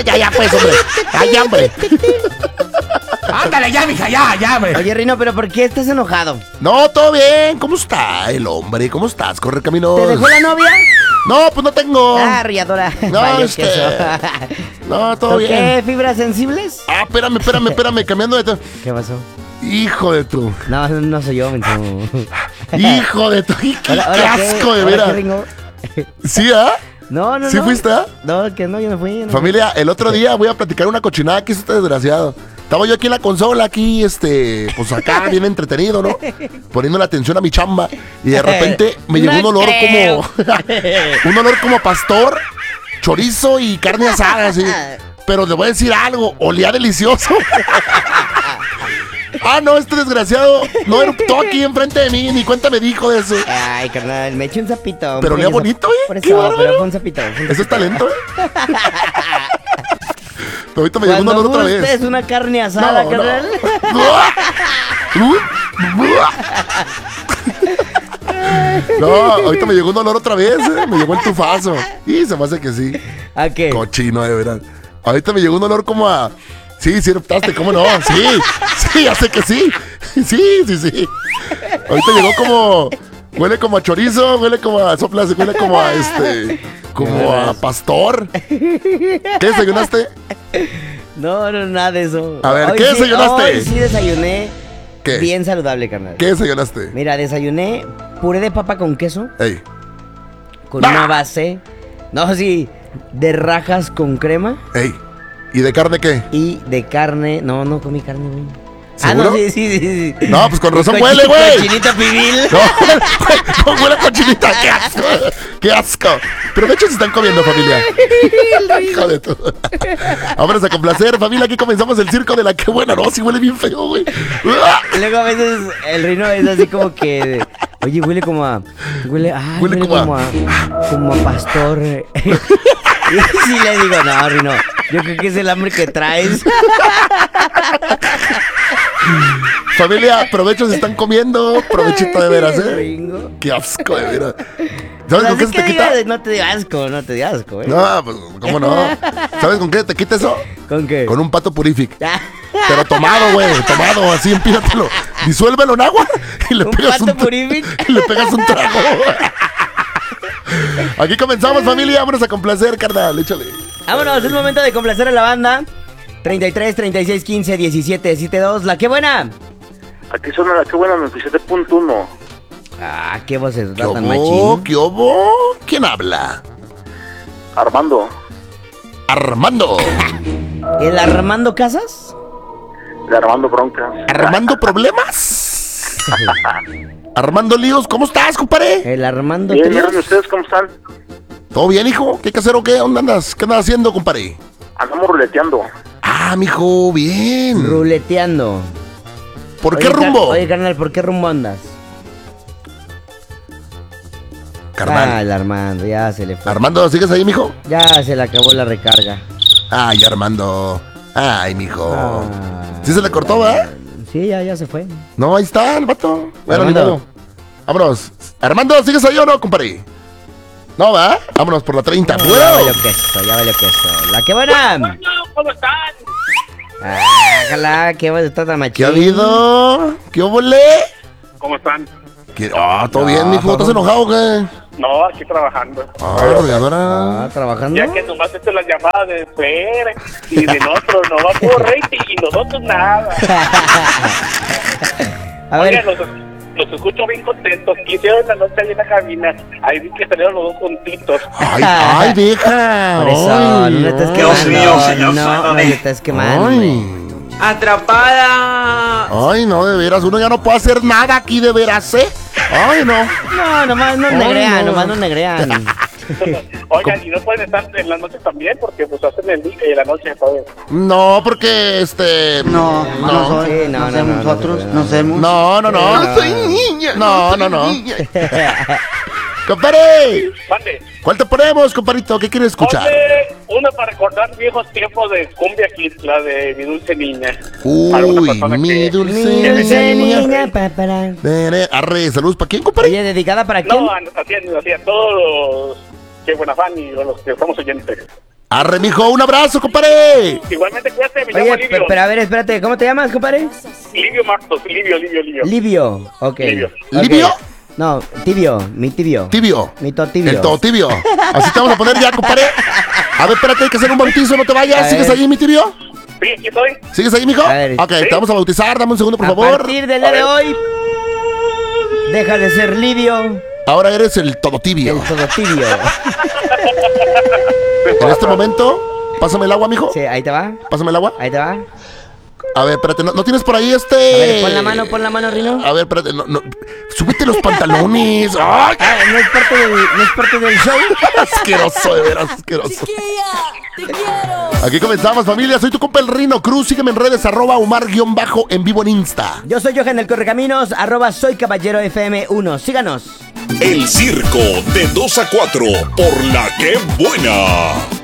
ya, pues, hombre. Ya, hombre. Ándale, ya, mija, ya, hombre. Oye, Rino, ¿pero por qué estás enojado? No, todo bien. ¿Cómo está el hombre? ¿Cómo estás? Corre camino. ¿Te dejó la novia? No, pues no tengo. Ah, riadora. No, Valió este, queso. No, todo ¿Qué? bien. ¿Fibras sensibles? Ah, espérame, cambiando de ¿Qué pasó? Hijo de tu. No soy yo, menso. Hijo de tu. Qué Ahora, asco, de ¿Ahora veras. qué, Ringo? ¿Sí, ah? No. ¿Sí fuiste, ah? No, que no, yo no fui. yo no Familia, el otro día voy a platicar una cochinada que hizo este desgraciado. Estaba yo aquí en la consola, pues acá, bien entretenido, ¿no? Poniendo la atención a mi chamba. Y de repente me llegó un olor como... un olor como pastor, chorizo y carne asada, así. Pero le voy a decir algo, olía delicioso. Ah, no, este desgraciado no eruptó aquí enfrente de mí, ni cuenta me dijo de eso. Ay, carnal, me eché un zapito. Pero olía bonito, Por Qué eso, bárbaro. pero fue un zapito. Eso es talento, Pero ahorita me llegó un olor otra vez. Es una carne asada, carnal. No, ahorita me llegó un olor otra vez, me llegó el tufazo. Y se me hace que sí. ¿A qué? Cochino, de verdad. Ahorita me llegó un olor como a... Sí, eruptaste, ¿cómo no? Sí, ya sé que sí. Sí. Ahorita llegó como... Huele como a chorizo, huele como a soplas, huele como a como a pastor. ¿Qué desayunaste? No, nada de eso. A ver, Hoy ¿qué desayunaste? Hoy sí desayuné. ¿Qué? Bien saludable, carnal. ¿Qué desayunaste? Mira, desayuné puré de papa con queso. Ey. Con una base. No, sí. De rajas con crema. Ey. ¿Y de carne qué? Y de carne. No comí carne, güey. ¿Seguro? Ah, no, sí. No, pues con razón huele, güey. Cochinita pibil. No, huele a cochinita. Qué asco. Pero de hecho se están comiendo, familia. Hijo de todo. Vámonos a complacer, familia. Aquí comenzamos el circo de la que buena. No, sí huele bien feo, güey. Luego a veces el Rino es así como que... Oye, huele como a... Huele como a pastor. Y sí le digo, no, Rino, yo creo que es el hambre que traes. Familia, provecho se están comiendo. Provechito de veras, Ringo. Qué asco, de veras. ¿Sabes con qué se te quita? No te dio asco, No, pues, ¿cómo no? ¿Sabes con qué te quita eso? ¿Con qué? Con un pato purific. Pero tomado, güey, así empínatelo. Disuélvelo en agua y le pegas pato purific? Y le pegas un trago. Aquí comenzamos, familia. Vámonos a complacer, carnal. Échale. Vámonos, es momento de complacer a la banda. 33, 36, 15, 17, 72. La que buena. Aquí suena la que buena 97.1. Ah, qué voces ¿Qué tan hubo? machín. ¿Qué hubo? ¿Quién habla? Armando. ¿El Armando Casas? De Armando Broncas. ¿Armando problemas? Armando líos, ¿cómo estás, compadre? ¿El Armando Bien, Tríos? miren ustedes cómo están. ¿Todo bien, hijo? ¿Qué hay que hacer o qué? ¿Dónde andas? ¿Qué andas haciendo, compadre? Andamos ruleteando. Ah, mijo, bien. Ruleteando. ¿Por qué Oye, rumbo? Oye, carnal, ¿por qué rumbo andas? Carnal. Ah, el Armando, ya se le fue. Armando, ¿sigues ahí, mijo? Ya se le acabó la recarga. Ay, Armando. Ay, mijo. Ah. ¿Sí se le cortó, verdad? Sí, ya se fue. No, ahí está el vato. Bueno, ni Armando. modo. Vámonos. Armando, ¿sigues ahí o no, compadre? No, ¿va? Vámonos por la 30. Ya ¡Bueno! valió queso. La que buena. ¿Cómo están? Ojalá, qué bueno, está tan machín. ¿Qué ha habido? ¿Qué óvole? ¿Cómo están? ¿Todo bien, mijo? ¿Estás enojado o qué? No, aquí trabajando. Regadora. ¿Trabajando? Ya que nomás esta es la llamada de Fer y de nosotros, no va por rating y nosotros nada. A ver. Oigan, los escucho bien contentos. Quisieron la noche ahí en la cabina. Ahí vi que salieron los dos juntitos. Ay, deja. Por eso, Ay, no te estés Dios quemando. No te estés quemando. Ay. ¡Atrapada! Ay, no, de veras, uno ya no puede hacer nada aquí, de veras, ¿eh? Ay, no. No, nomás no Ay, negrean, no. nomás no negrean. Oigan, y no pueden estar en las noches también porque pues hacen el día y la noche, ¿sabes? No, porque No soy. Sí, no, no sé, no, nosotros no, no hacemos. No. No soy niña. No. Niña. Compadre, Mande. ¿cuál te ponemos, compadrito? ¿Qué quieres escuchar? Ponle una para recordar viejos tiempos de Cumbia Kids, la de Mi Dulce Niña. Para una Uy, persona mi que- dulce niña. niña, papara. Arre, saludos, ¿para quién, compadre? Oye, ¿dedicada para quién? No, así a todos los que buena fan y los que estamos oyentes. Arre, mijo, un abrazo, compadre. Igualmente, cuídate, me llamo Oye, Livio. pero a ver, espérate, ¿cómo te llamas, compadre? Livio Martos, Livio. Livio, ok. Livio. Ok. ¿Livio? No, tibio, mi tibio. Tibio. Mi totibio. El todo tibio. Así te vamos a poner ya, compadre. A ver, espérate, hay que hacer un bautizo, no te A vayas. ¿Sigues ver. ahí, mi tibio? Sí, aquí estoy. ¿Sigues ahí, mijo? A ver. Ok, te vamos a bautizar, dame un segundo, por A favor. partir del día de hoy, deja de ser Livio, Ahora eres el todo tibio. el totibio. En este momento, pásame el agua, mijo. Sí, ahí te va, Pásame el agua. ahí te va. A ver, espérate, ¿no tienes por ahí A ver, pon la mano, Rino. A ver, espérate, no. Súbete los pantalones. ¡Ay! Ah, ¿no es parte del show? Asqueroso, de veras, asqueroso. Te quiero. Aquí comenzamos, familia. Soy tu compa el Rino Cruz. Sígueme en redes, @Umar_en vivo en Insta. Yo soy Johan el Correcaminos, @soy caballero FM1. Síganos. El circo de 2 a 4 por La Que Buena.